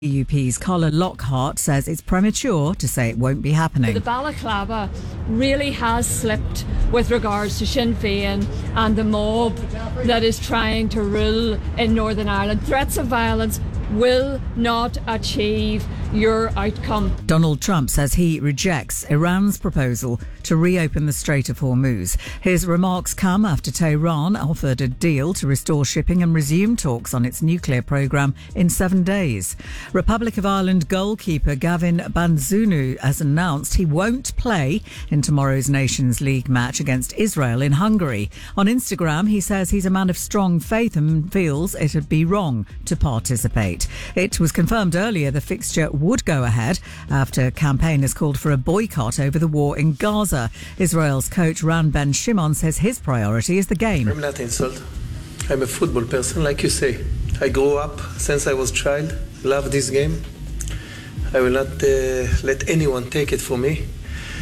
DUP's Colin Lockhart says it's premature to say it won't be happening. The balaclava really has slipped with regards to Sinn Féin and the mob that is trying to rule in Northern Ireland. Threats of violence will not achieve your outcome. Donald Trump says he rejects Iran's proposal to reopen the Strait of Hormuz. His remarks come after Tehran offered a deal to restore shipping and resume talks on its nuclear programme in 7 days. Republic of Ireland goalkeeper Gavin Banzunu has announced he won't play in tomorrow's Nations League match against Israel in Hungary. On Instagram, he says he's a man of strong faith and feels it'd be wrong to participate. It was confirmed earlier the fixture would go ahead after campaigners called for a boycott over the war in Gaza. Israel's coach Ran Ben Shimon says his priority is the game. I'm not insulted. I'm a football person, like you say. I grew up since I was a child. Love this game. I will not let anyone take it from me.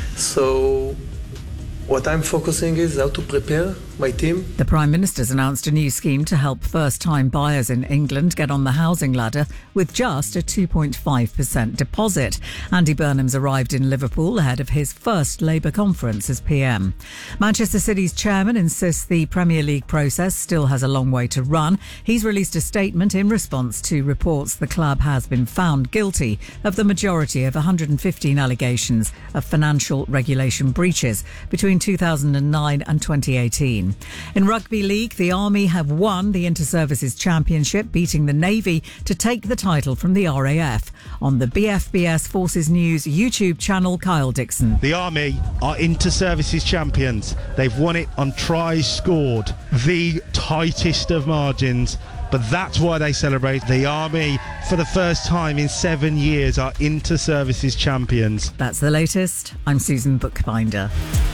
So what I'm focusing is how to prepare my team. The Prime Minister's announced a new scheme to help first-time buyers in England get on the housing ladder with just a 2.5% deposit. Andy Burnham's arrived in Liverpool ahead of his first Labour conference as PM. Manchester City's chairman insists the Premier League process still has a long way to run. He's released a statement in response to reports the club has been found guilty of the majority of 115 allegations of financial regulation breaches between 2009 and 2018. In Rugby League, the Army have won the Inter-Services Championship, beating the Navy to take the title from the RAF. On the BFBS Forces News YouTube channel, Kyle Dixon. The Army are Inter-Services champions. They've won it on tries scored, the tightest of margins. But that's why they celebrate. The Army, for the first time in 7 years, are Inter-Services champions. That's the latest. I'm Susan Bookbinder.